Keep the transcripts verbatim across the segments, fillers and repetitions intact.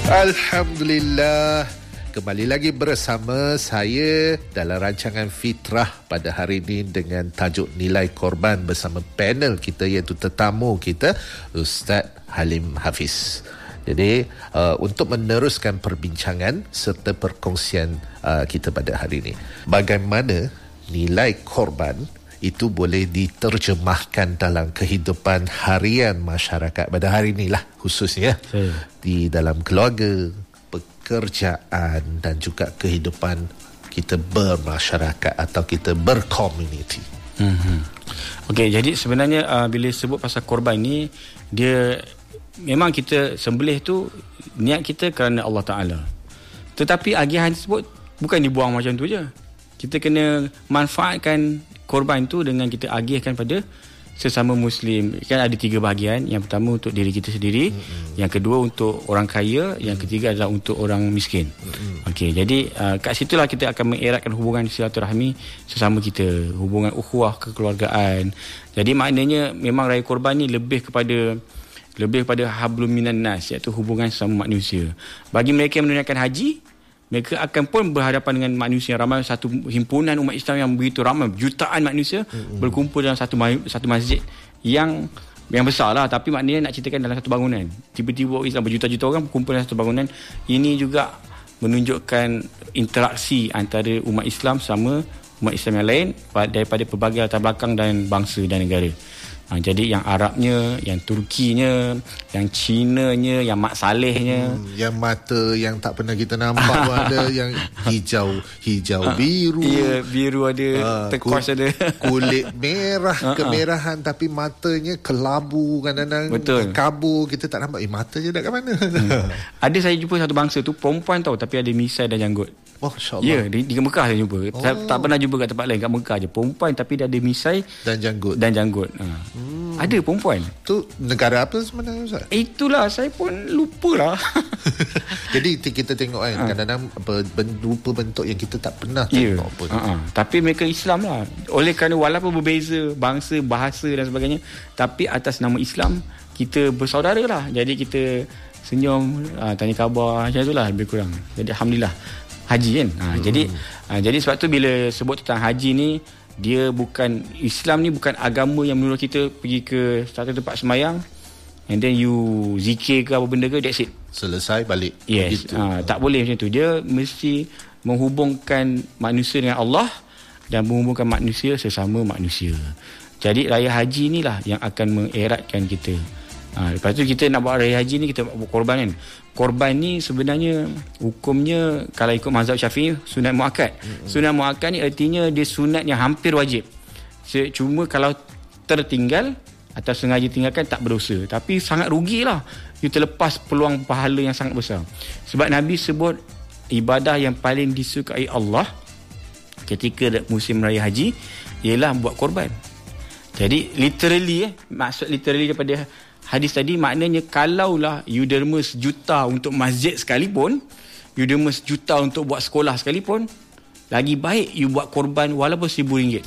Alhamdulillah, kembali lagi bersama saya dalam rancangan Fitrah pada hari ini dengan tajuk Nilai Korban bersama panel kita iaitu tetamu kita Ustaz Halim Hafiz. Jadi uh, untuk meneruskan perbincangan serta perkongsian uh, kita pada hari ini, bagaimana nilai korban itu boleh diterjemahkan dalam kehidupan harian masyarakat pada hari inilah khususnya hmm. di dalam keluarga, pekerjaan dan juga kehidupan kita bermasyarakat atau kita berkomuniti. Hmm. Okey, jadi sebenarnya uh, bila sebut pasal korban ni, dia memang kita sembelih tu niat kita kerana Allah Ta'ala. Tetapi agihan tersebut bukan dibuang macam tu je. Kita kena manfaatkan korban tu dengan kita agihkan pada sesama Muslim. Kan ada tiga bahagian. Yang pertama untuk diri kita sendiri, mm-hmm. yang kedua untuk orang kaya, mm-hmm. yang ketiga adalah untuk orang miskin. Mm-hmm. Okey, jadi uh, kat situlah kita akan mengeratkan hubungan silaturahmi sesama kita, hubungan ukhuwah kekeluargaan. Jadi maknanya memang raya korban ni lebih kepada lebih kepada hablum minan nas, iaitu hubungan sesama manusia. Bagi mereka yang menunaikan haji, mereka akan pun berhadapan dengan manusia yang ramai, satu himpunan umat Islam yang begitu ramai, jutaan manusia mm-hmm. berkumpul dalam satu satu masjid yang yang besar lah, tapi maknanya nak ceritakan dalam satu bangunan. Tiba-tiba Islam berjuta-juta orang berkumpul dalam satu bangunan. Ini juga menunjukkan interaksi antara umat Islam sama umat Islam yang lain daripada pelbagai latar belakang dan bangsa dan negara. Ha, jadi yang Arabnya, yang Turkinya, yang Cinanya, yang Mak Salehnya, hmm, yang mata yang tak pernah kita nampak pun ada, yang hijau hijau biru, ya, biru ada, uh, turquoise ada, kulit merah kemerahan tapi matanya kelabu, kadang-kadang kabur, kita tak nampak eh mata je nak ke mana. hmm. Ada saya jumpa satu bangsa tu perempuan tau, tapi ada misai dan janggut. Oh, Ya, insya-Allah. di, di Mekah saya jumpa. Oh. Tak, tak pernah jumpa kat tempat lain, kat Mekah je. Perempuan tapi dia ada misai dan janggut. Dan janggut. Ha. Hmm. Ada perempuan. Tu negara apa sebenarnya Ustaz? Itulah saya pun lupalah. Jadi kita tengok kan, ha. kadang-kadang rupa bentuk yang kita tak pernah yeah. tengok pun. Ha-ha. Tapi mereka Islam lah. Oleh kerana walaupun berbeza bangsa, bahasa dan sebagainya, tapi atas nama Islam kita bersaudara lah. Jadi kita senyum, ha, tanya khabar, macam itulah lebih kurang. Jadi Alhamdulillah. Haji kan. Ha, hmm. Jadi ha, jadi sebab tu bila sebut tentang haji ni, dia bukan, Islam ni bukan agama yang menurut kita pergi ke satu tempat semayang and then you zikir ke apa benda ke, that's it. Selesai balik. Yes. Ha, tak boleh macam tu. Dia mesti menghubungkan manusia dengan Allah dan menghubungkan manusia sesama manusia. Jadi raya haji ni lah yang akan mengeratkan kita. Ha, lepas tu kita nak buat raya haji ni, kita buat korban kan. Korban ni sebenarnya hukumnya kalau ikut mazhab Syafi'i sunat muakkad. Mm-hmm. Sunat muakkad ni artinya dia sunat yang hampir wajib. Cuma kalau tertinggal atau sengaja tinggalkan tak berdosa. Tapi sangat rugilah. You terlepas peluang pahala yang sangat besar. Sebab Nabi sebut ibadah yang paling disukai Allah ketika musim raya haji ialah buat korban. Jadi literally eh, maksud literally daripada hadis tadi, maknanya kalaulah you derma sejuta untuk masjid sekalipun, you derma sejuta untuk buat sekolah sekalipun, lagi baik you buat korban walaupun seribu ringgit.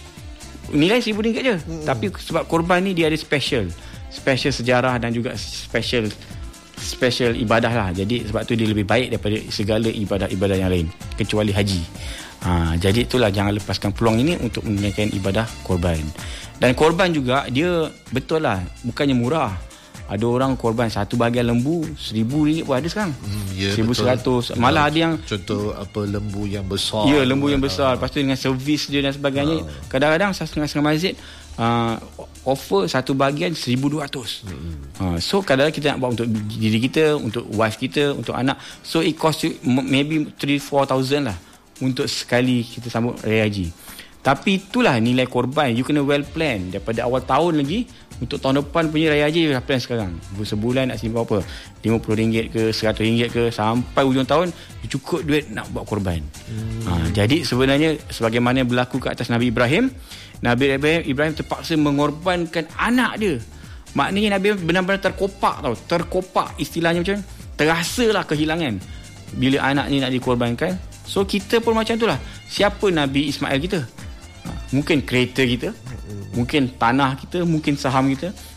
Nilai seribu ringgit je. Hmm. Tapi sebab korban ni dia ada special. Special sejarah dan juga special special ibadah lah. Jadi sebab tu dia lebih baik daripada segala ibadah-ibadah yang lain, kecuali haji. Ha, jadi itulah, jangan lepaskan peluang ini untuk menunaikan ibadah korban. Dan korban juga dia betul lah, bukannya murah. Ada orang korban satu bahagian lembu seribu ringgit pun ada sekarang. Hmm, ya, seribu seratus. Malah ada yang contoh apa lembu yang besar. Ya, lembu yang besar. Lepas tu dengan servis dia dan sebagainya. Ha. Kadang-kadang setengah-setengah masjid uh, offer satu bahagian seribu dua ratus. Hmm. Uh, so kadang-kadang kita nak buat untuk diri kita, untuk wife kita, untuk anak. So it cost you maybe three four thousand lah untuk sekali kita sambut raya haji. Tapi itulah nilai korban. You kena well plan daripada awal tahun lagi. Untuk tahun depan punya raya haji, you dah plan sekarang. Sebulan nak simpan apa, lima puluh ringgit ke, seratus ringgit ke, sampai hujung tahun you cukup duit nak buat korban. hmm. ha, Jadi sebenarnya sebagaimana berlaku ke atas Nabi Ibrahim, Nabi Ibrahim, Ibrahim terpaksa mengorbankan anak dia. Maknanya Nabi benar-benar terkopak tau. Terkopak istilahnya, macam terasalah kehilangan bila anak ni nak dikorbankan. So kita pun macam tu lah. Siapa Nabi Ismail kita? Ha, mungkin kereta kita, mungkin tanah kita, mungkin saham kita.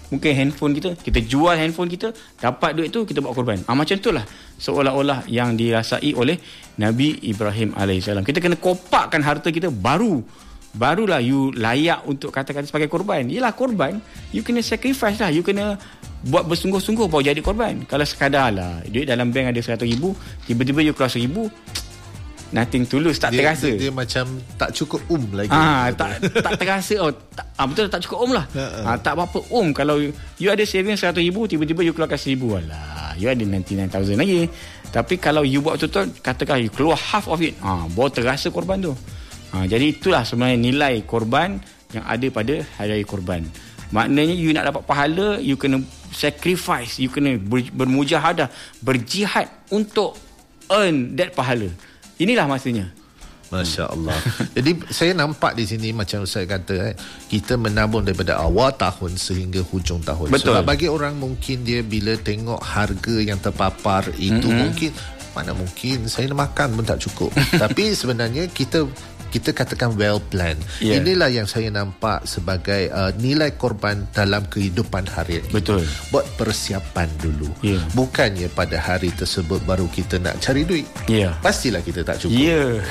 mungkin handphone kita, kita jual handphone kita, dapat duit tu kita buat korban. Ah, macam itulah seolah-olah yang dirasai oleh Nabi Ibrahim alaihissalam. Kita kena kopakkan harta kita, baru barulah you layak untuk kata-kata sebagai korban. Yelah, korban you kena sacrifice lah, you kena buat bersungguh-sungguh baru jadi korban. Kalau sekadar lah duit dalam bank ada seratus ribu, tiba-tiba you keluar seribu, nothing tulus, tak dia, terasa. Dia, dia macam tak cukup um lagi. Ah, tak tak terasa. Oh, tak, ah, betul, tak cukup um lah. ah, tak apa-apa um. Kalau you, you ada saving seratus ribu, tiba-tiba you keluarkan seribu, alah, you ada sembilan puluh sembilan ribu lagi. Tapi kalau you buat betul-betul, katakan you keluar half of it, ah, baru terasa korban tu. ah, Jadi itulah sebenarnya nilai korban yang ada pada hari korban. Maknanya you nak dapat pahala, you kena sacrifice, you kena ber, bermujahadah, berjihad untuk earn that pahala. Inilah masanya. Masya Allah. Jadi saya nampak di sini macam Ustaz kata, eh, kita menabung daripada awal tahun sehingga hujung tahun. Betul. Sebab bagi orang mungkin dia bila tengok harga yang terpapar itu, mm-hmm, mungkin mana mungkin saya nak makan pun tak cukup. Tapi sebenarnya kita kita katakan well planned. Yeah. Inilah yang saya nampak sebagai uh, nilai korban dalam kehidupan harian. Betul. Buat persiapan dulu. Yeah. Bukannya pada hari tersebut baru kita nak cari duit. Yeah. Pastilah kita tak cukup. Yeah.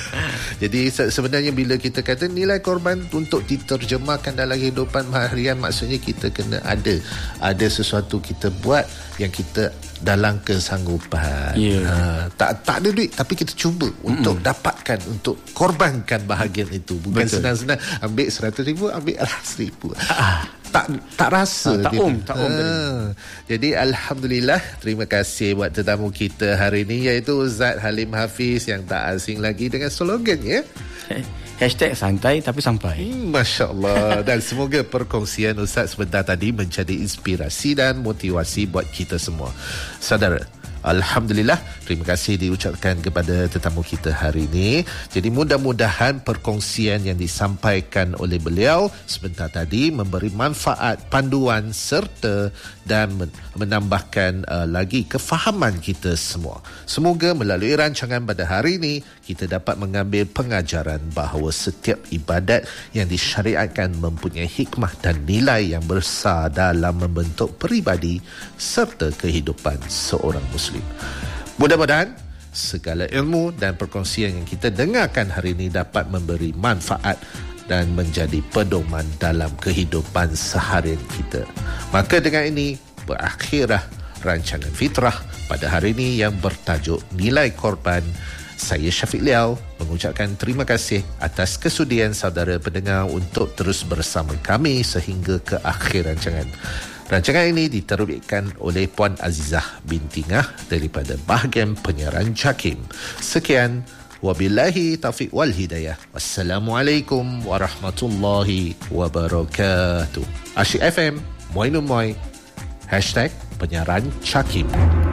Jadi sebenarnya bila kita kata nilai korban untuk diterjemahkan dalam kehidupan harian, maksudnya kita kena ada ada sesuatu kita buat yang kita dalam kesanggupan. Yeah. Ha, tak tak ada duit tapi kita cuba untuk Mm-mm. dapatkan, untuk korbankan bahagian itu. Bukan Betul. senang-senang ambil seratus ribu, ambil lah seribu. Ah. Tak tak rasa. Ah, tak om, tak om. Ha. Jadi alhamdulillah, terima kasih buat tetamu kita hari ini, iaitu Ustaz Halim Hafiz, yang tak asing lagi dengan slogannya. Hashtag santai tapi sampai. Hmm, Masya Allah. Dan semoga perkongsian Ustaz sebentar tadi menjadi inspirasi dan motivasi buat kita semua. Saudara, alhamdulillah, terima kasih diucapkan kepada tetamu kita hari ini. Jadi mudah-mudahan perkongsian yang disampaikan oleh beliau sebentar tadi memberi manfaat, panduan serta dan menambahkan uh, lagi kefahaman kita semua. Semoga melalui rancangan pada hari ini kita dapat mengambil pengajaran bahawa setiap ibadat yang disyariatkan mempunyai hikmah dan nilai yang besar dalam membentuk peribadi serta kehidupan seorang Muslim. Mudah-mudahan segala ilmu dan perkongsian yang kita dengarkan hari ini dapat memberi manfaat dan menjadi pedoman dalam kehidupan seharian kita. Maka dengan ini berakhirlah rancangan Fitrah pada hari ini yang bertajuk Nilai Korban. Saya Syafiq Liao mengucapkan terima kasih atas kesudian saudara pendengar untuk terus bersama kami sehingga ke akhir rancangan. Rancangan ini diterbitkan oleh Puan Azizah binti Ngah daripada bahagian penyiaran JAKIM. Sekian, wabillahi taufiq wal hidayah. Wassalamualaikum warahmatullahi wabarakatuh. Asyik F M, Moinun Moi. Hashtag penyiaran JAKIM.